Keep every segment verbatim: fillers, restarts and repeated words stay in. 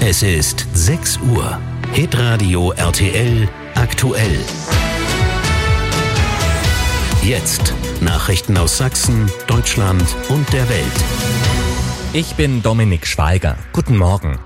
Es ist sechs Uhr. Hitradio R T L aktuell. Jetzt Nachrichten aus Sachsen, Deutschland und der Welt. Ich bin Dominik Schweiger. Guten Morgen.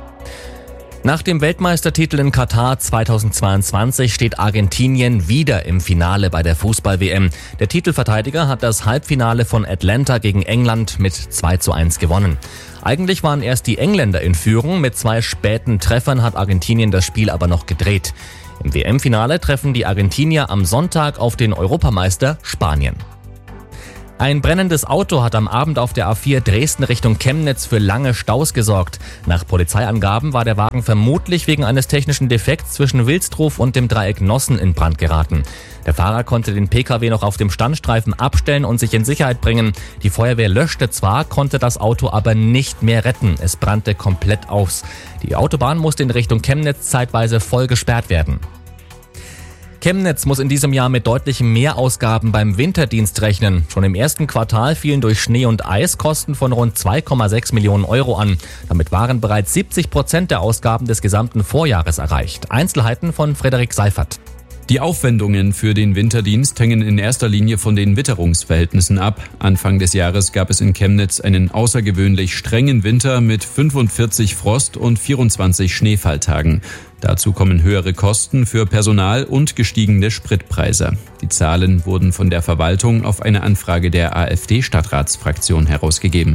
Nach dem Weltmeistertitel in Katar zweitausendzweiundzwanzig steht Argentinien wieder im Finale bei der Fußball-W M. Der Titelverteidiger hat das Halbfinale von Atlanta gegen England mit zwei zu eins gewonnen. Eigentlich waren erst die Engländer in Führung, mit zwei späten Treffern hat Argentinien das Spiel aber noch gedreht. Im W M-Finale treffen die Argentinier am Sonntag auf den Europameister Spanien. Ein brennendes Auto hat am Abend auf der A vier Dresden Richtung Chemnitz für lange Staus gesorgt. Nach Polizeiangaben war der Wagen vermutlich wegen eines technischen Defekts zwischen Wilsdruf und dem Dreieck Nossen in Brand geraten. Der Fahrer konnte den Pkw noch auf dem Standstreifen abstellen und sich in Sicherheit bringen. Die Feuerwehr löschte zwar, konnte das Auto aber nicht mehr retten. Es brannte komplett aus. Die Autobahn musste in Richtung Chemnitz zeitweise voll gesperrt werden. Chemnitz muss in diesem Jahr mit deutlichen Mehrausgaben beim Winterdienst rechnen. Schon im ersten Quartal fielen durch Schnee und Eis Kosten von rund zwei Komma sechs Millionen Euro an. Damit waren bereits siebzig Prozent der Ausgaben des gesamten Vorjahres erreicht. Einzelheiten von Frederik Seifert. Die Aufwendungen für den Winterdienst hängen in erster Linie von den Witterungsverhältnissen ab. Anfang des Jahres gab es in Chemnitz einen außergewöhnlich strengen Winter mit fünfundvierzig Frost- und vierundzwanzig Schneefalltagen. Dazu kommen höhere Kosten für Personal und gestiegene Spritpreise. Die Zahlen wurden von der Verwaltung auf eine Anfrage der AfD-Stadtratsfraktion herausgegeben.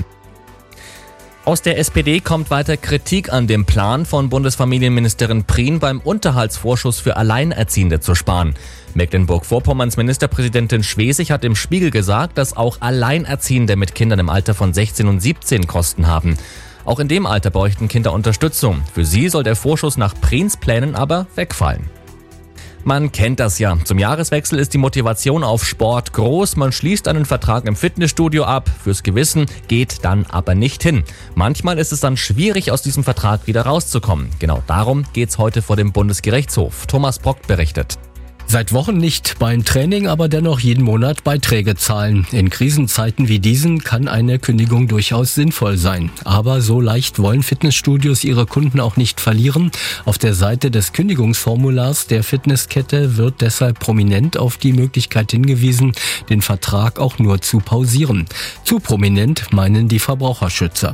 Aus der S P D kommt weiter Kritik an dem Plan von Bundesfamilienministerin Prien, beim Unterhaltsvorschuss für Alleinerziehende zu sparen. Mecklenburg-Vorpommerns Ministerpräsidentin Schwesig hat im Spiegel gesagt, dass auch Alleinerziehende mit Kindern im Alter von sechzehn und siebzehn Kosten haben. Auch in dem Alter bräuchten Kinder Unterstützung. Für sie soll der Vorschuss nach Priens Plänen aber wegfallen. Man kennt das ja. Zum Jahreswechsel ist die Motivation auf Sport groß. Man schließt einen Vertrag im Fitnessstudio ab. Fürs Gewissen geht dann aber nicht hin. Manchmal ist es dann schwierig, aus diesem Vertrag wieder rauszukommen. Genau darum geht's heute vor dem Bundesgerichtshof. Thomas Brock berichtet. Seit Wochen nicht beim Training, aber dennoch jeden Monat Beiträge zahlen. In Krisenzeiten wie diesen kann eine Kündigung durchaus sinnvoll sein. Aber so leicht wollen Fitnessstudios ihre Kunden auch nicht verlieren. Auf der Seite des Kündigungsformulars der Fitnesskette wird deshalb prominent auf die Möglichkeit hingewiesen, den Vertrag auch nur zu pausieren. Zu prominent meinen die Verbraucherschützer.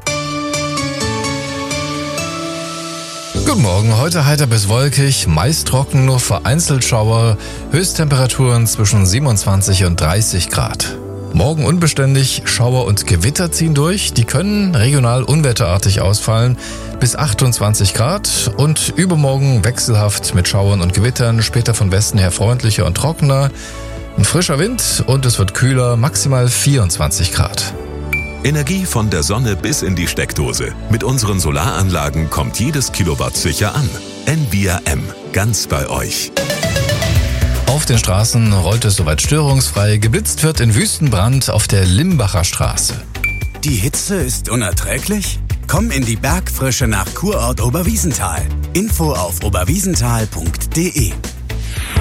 Guten Morgen, heute heiter bis wolkig, meist trocken, nur vereinzelt Schauer, Höchsttemperaturen zwischen siebenundzwanzig und dreißig Grad. Morgen unbeständig, Schauer und Gewitter ziehen durch, die können regional unwetterartig ausfallen, bis achtundzwanzig Grad und übermorgen wechselhaft mit Schauern und Gewittern, später von Westen her freundlicher und trockener, ein frischer Wind und es wird kühler, maximal vierundzwanzig Grad. Energie von der Sonne bis in die Steckdose. Mit unseren Solaranlagen kommt jedes Kilowatt sicher an. N V I A M, ganz bei euch. Auf den Straßen rollt es soweit störungsfrei. Geblitzt wird in Wüstenbrand auf der Limbacher Straße. Die Hitze ist unerträglich? Komm in die Bergfrische nach Kurort Oberwiesenthal. Info auf oberwiesenthal punkt de.